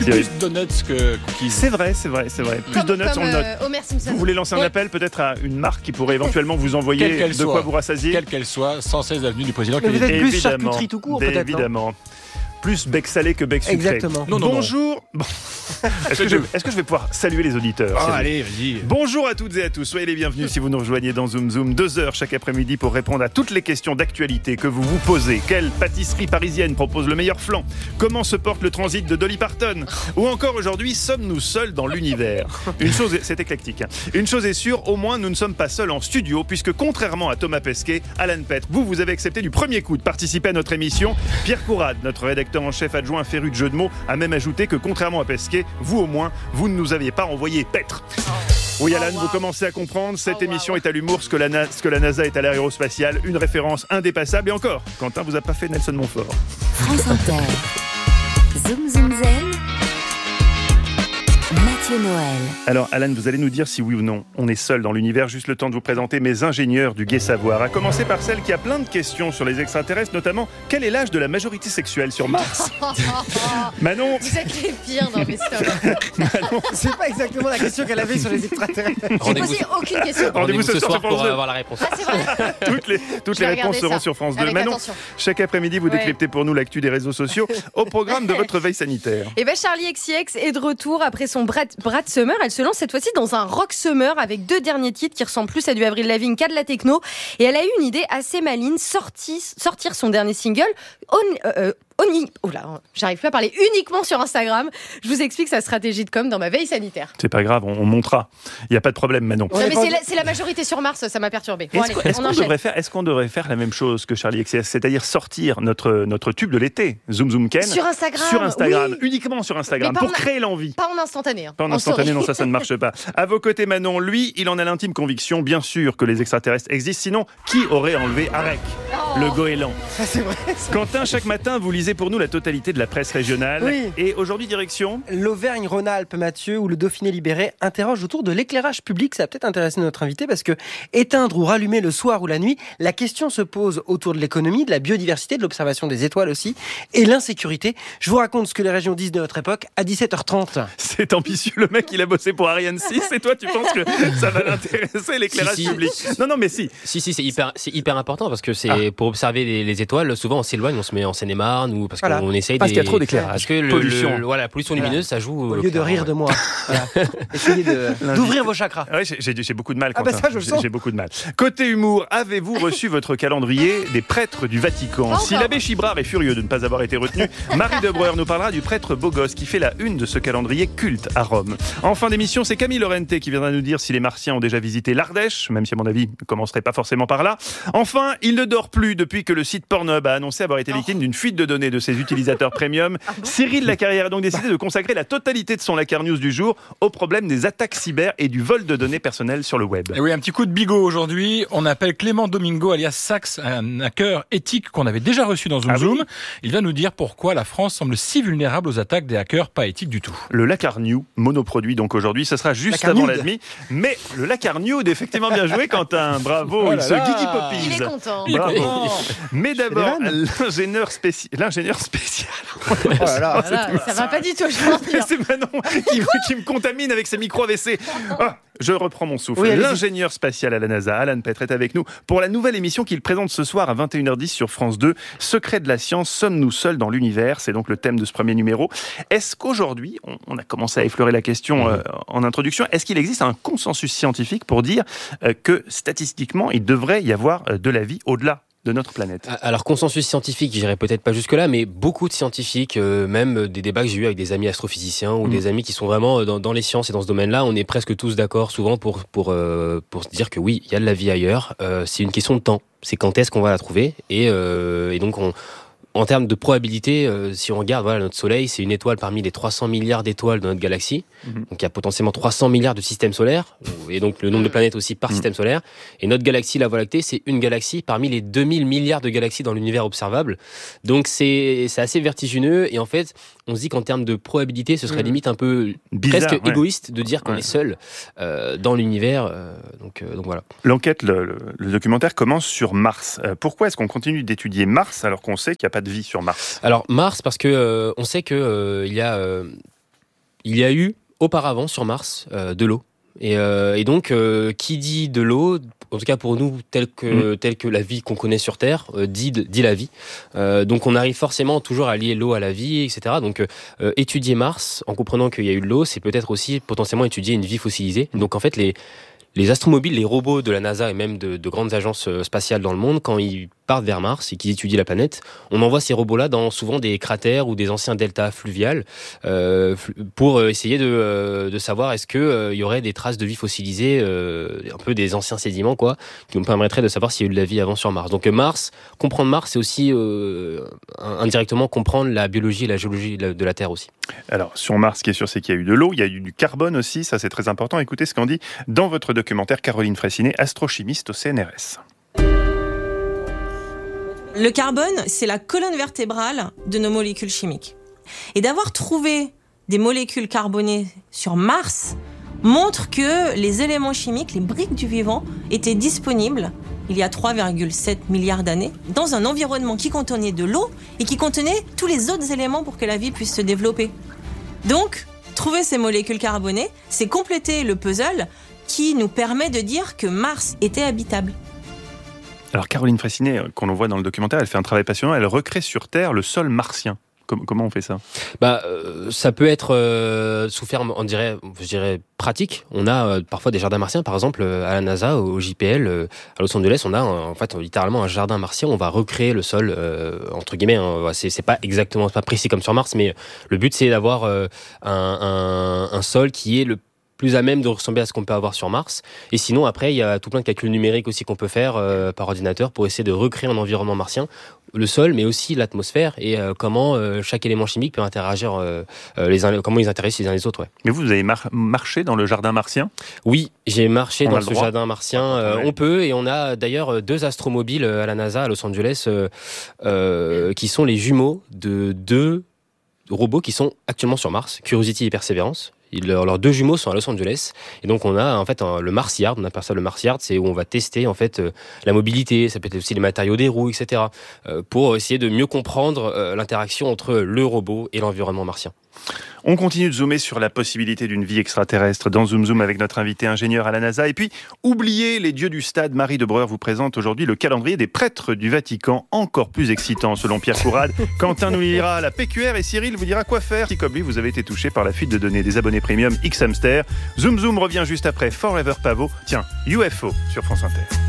Cyril. Plus donuts que cookies. C'est vrai. Plus donuts, on le note. Homer Simpson. Vous voulez lancer un appel peut-être à une marque qui pourrait éventuellement vous envoyer de quoi vous rassasier? Quelle qu'elle soit, 116 avenue du Président. Mais vous êtes plus Évidemment. charcuterie tout court, peut-être, non? Évidemment. Plus bec salé que bec sucré. Exactement. Non. Bonjour. Bon. Est-ce que je vais pouvoir saluer les auditeurs? Allez, vas-y. Bonjour à toutes et à tous, soyez les bienvenus si vous nous rejoignez dans Zoom Zoom. 2 heures chaque après-midi pour répondre à toutes les questions d'actualité que vous vous posez. Quelle pâtisserie parisienne propose le meilleur flan? Comment se porte le transit de Dolly Parton? Ou encore aujourd'hui, sommes-nous seuls dans l'univers? C'est éclectique. Une chose est sûre, au moins nous ne sommes pas seuls en studio, puisque contrairement à Thomas Pesquet, Alan Petre, vous avez accepté du premier coup de participer à notre émission. Pierre Courade, notre rédacteur en chef adjoint féru de jeux de mots, a même ajouté que contrairement à Pesquet, vous au moins, vous ne nous aviez pas envoyé Petre. Oui Alan, vous commencez à comprendre, cette émission est à l'humour, ce que la NASA est à l'aérospatiale, une référence indépassable. Et encore, Quentin vous a pas fait Nelson Montfort. France Inter. Zoom Zoom Zen. Mathieu Noël. Alors Alan, vous allez nous dire si oui ou non on est seul dans l'univers. Juste le temps de vous présenter mes ingénieurs du Gai Savoir. À commencer par celle qui a plein de questions sur les extraterrestres, notamment quel est l'âge de la majorité sexuelle sur Mars? Manon. Vous êtes les pires dans mes stocks. Manon. C'est pas exactement la question qu'elle avait sur les extraterrestres. J'ai posé aucune question. Rendez-vous ce soir pour avoir la réponse. Ah, c'est vrai. Toutes les réponses seront sur France 2. Avec Manon, attention. chaque après-midi vous décryptez pour nous l'actu des réseaux sociaux au programme de votre veille sanitaire. Et bien Charlie XCX est de retour après son Brad Summer. Elle se lance cette fois-ci dans un rock summer avec 2 derniers titres qui ressemblent plus à du Avril Lavigne qu'à de la techno. Et elle a eu une idée assez maligne, sortir son dernier single. J'arrive plus à parler, uniquement sur Instagram. Je vous explique sa stratégie de com dans ma veille sanitaire. C'est pas grave, on montera. Il n'y a pas de problème, Manon. Non, mais c'est la majorité sur Mars, ça m'a perturbé. Bon, Est-ce qu'on devrait faire la même chose que Charlie XCX, c'est-à-dire sortir notre tube de l'été, Zoom Zoom Ken, sur Instagram, oui. Uniquement sur Instagram, pour créer l'envie. Pas en instantané. Pas en instantané, non, ça ne marche pas. À vos côtés, Manon, lui, il en a l'intime conviction, bien sûr, que les extraterrestres existent. Sinon, qui aurait enlevé Arek, le goéland? Ça, c'est vrai. Quentin, chaque matin, vous lisez pour nous la totalité de la presse régionale. Oui. Et aujourd'hui, direction l'Auvergne-Rhône-Alpes, Mathieu, où le Dauphiné libéré interroge autour de l'éclairage public. Ça va peut-être intéresser notre invité parce que éteindre ou rallumer le soir ou la nuit, la question se pose autour de l'économie, de la biodiversité, de l'observation des étoiles aussi, et l'insécurité. Je vous raconte ce que les régions disent de notre époque à 17h30. C'est ambitieux, le mec, il a bossé pour Ariane 6 et toi, tu penses que ça va l'intéresser, l'éclairage public? Non, mais si. Si, c'est hyper important parce que c'est pour observer les étoiles. Souvent, on s'éloigne, on se met en Seine-et-Marne ou parce qu'on essaye. Parce qu'il y a trop d'éclairage. Parce que la pollution lumineuse, ça joue. Au lieu de rire de moi, essayez d'ouvrir vos chakras. Ouais, j'ai beaucoup de mal. Ah bah ça, je le sens. J'ai beaucoup de mal. Côté humour, avez-vous reçu votre calendrier des prêtres du Vatican? Si l'abbé Chibrard est furieux de ne pas avoir été retenu, Marie Debreur nous parlera du prêtre beau gosse qui fait la une de ce calendrier culte à Rome. En fin d'émission, c'est Camille Lorente qui viendra nous dire si les Martiens ont déjà visité l'Ardèche, même si à mon avis, ne commencerait pas forcément par là. Enfin, il ne dort plus depuis que le site Pornhub a annoncé avoir été victime d'une fuite de données de ses utilisateurs premium. Cyril Lacarrière a donc décidé de consacrer la totalité de son Lacar News du jour au problème des attaques cyber et du vol de données personnelles sur le web. Et oui, un petit coup de bigot aujourd'hui. On appelle Clément Domingo alias Sax, un hacker éthique qu'on avait déjà reçu dans Zoom Zoom. Oui. Il va nous dire pourquoi la France semble si vulnérable aux attaques des hackers pas éthiques du tout. Le Lacar New, monoproduit donc aujourd'hui, ça sera juste avant la demi. Mais le Lacar New, effectivement bien joué Quentin, bravo, oh il se Guigui Poppies. Il est content. Bravo. Mais d'abord, l'ingénieur spécial. Oh là là. Ça va pas du tout, je pense. C'est Manon qui me contamine avec ses micros AVC. Je reprends mon souffle. Oui, l'ingénieur spatial à la NASA, Alan Petre, est avec nous pour la nouvelle émission qu'il présente ce soir à 21h10 sur France 2. Secret de la science, sommes-nous seuls dans l'univers? C'est donc le thème de ce premier numéro. Est-ce qu'aujourd'hui, on a commencé à effleurer la question en introduction, est-ce qu'il existe un consensus scientifique pour dire que statistiquement, il devrait y avoir de la vie au-delà de notre planète? Alors, consensus scientifique, j'irai peut-être pas jusque-là, mais beaucoup de scientifiques, même des débats que j'ai eu avec des amis astrophysiciens ou des amis qui sont vraiment dans les sciences et dans ce domaine-là, on est presque tous d'accord souvent pour se dire que oui, il y a de la vie ailleurs. C'est une question de temps. C'est quand est-ce qu'on va la trouver et donc en termes de probabilité, si on regarde, notre Soleil, c'est une étoile parmi les 300 milliards d'étoiles de notre galaxie. Donc il y a potentiellement 300 milliards de systèmes solaires, et donc le nombre de planètes aussi par système solaire. Et notre galaxie, la Voie lactée, c'est une galaxie parmi les 2000 milliards de galaxies dans l'univers observable. Donc c'est assez vertigineux, et en fait, on se dit qu'en termes de probabilité, ce serait limite un peu bizarre, presque égoïste de dire qu'on est seul dans l'univers. Donc voilà. L'enquête, le documentaire commence sur Mars. Pourquoi est-ce qu'on continue d'étudier Mars alors qu'on sait qu'il n'y a pas de vie sur Mars? Alors Mars, parce que on sait que il y a il y a eu auparavant sur Mars de l'eau. Et donc, qui dit de l'eau, en tout cas pour nous, tel que la vie qu'on connaît sur Terre, dit la vie. Donc on arrive forcément toujours à lier l'eau à la vie, etc. Donc étudier Mars, en comprenant qu'il y a eu de l'eau, c'est peut-être aussi potentiellement étudier une vie fossilisée. Donc en fait, les astromobiles, les robots de la NASA et même de grandes agences spatiales dans le monde, quand ils partent vers Mars et qu'ils étudient la planète, on envoie ces robots-là dans souvent des cratères ou des anciens deltas fluviales pour essayer de savoir est-ce que il y aurait des traces de vie fossilisée, un peu des anciens sédiments, quoi, qui nous permettraient de savoir s'il y a eu de la vie avant sur Mars. Donc comprendre Mars, c'est aussi indirectement comprendre la biologie et la géologie de la Terre aussi. Alors, sur Mars, ce qui est sûr, c'est qu'il y a eu de l'eau, il y a eu du carbone aussi, ça c'est très important. Écoutez ce qu'en dit dans votre documentaire Caroline Fraissinet, astrochimiste au CNRS. Le carbone, c'est la colonne vertébrale de nos molécules chimiques. Et d'avoir trouvé des molécules carbonées sur Mars montre que les éléments chimiques, les briques du vivant, étaient disponibles il y a 3,7 milliards d'années dans un environnement qui contenait de l'eau et qui contenait tous les autres éléments pour que la vie puisse se développer. Donc, trouver ces molécules carbonées, c'est compléter le puzzle qui nous permet de dire que Mars était habitable. Alors Caroline Fraissinet, qu'on voit dans le documentaire, elle fait un travail passionnant, elle recrée sur Terre le sol martien. Comment on fait ça ? Ça peut être sous forme, je dirais pratique. On a parfois des jardins martiens, par exemple à la NASA, au JPL, à Los Angeles, on a littéralement un jardin martien. On va recréer le sol entre guillemets. C'est pas précis comme sur Mars, mais le but c'est d'avoir un sol qui est le plus à même de ressembler à ce qu'on peut avoir sur Mars. Et sinon, après, il y a tout plein de calculs numériques aussi qu'on peut faire par ordinateur pour essayer de recréer un environnement martien, le sol, mais aussi l'atmosphère et comment chaque élément chimique peut interagir, comment ils interagissent les uns les autres. Ouais. Mais vous avez marché dans le jardin martien ? Oui, j'ai marché dans ce jardin martien. On peut, et on a d'ailleurs 2 astromobiles à la NASA, à Los Angeles, qui sont les jumeaux de 2 robots qui sont actuellement sur Mars, Curiosity et Perseverance. Leurs 2 jumeaux sont à Los Angeles, et donc on a en fait le Mars Yard. On appelle ça le Mars Yard, c'est où on va tester en fait la mobilité, ça peut être aussi les matériaux des roues, etc. Pour essayer de mieux comprendre l'interaction entre le robot et l'environnement martien. On continue de zoomer sur la possibilité d'une vie extraterrestre dans Zoom Zoom avec notre invité ingénieur à la NASA. Et puis, oubliez les dieux du stade. Marie Debreur vous présente aujourd'hui le calendrier des prêtres du Vatican, encore plus excitant selon Pierre Courade. Quentin nous lira la PQR et Cyril vous dira quoi faire si, comme lui, vous avez été touché par la fuite de données des abonnés premium X-Hamster. Zoom Zoom revient juste après Forever Pavot. Tiens, UFO sur France Inter.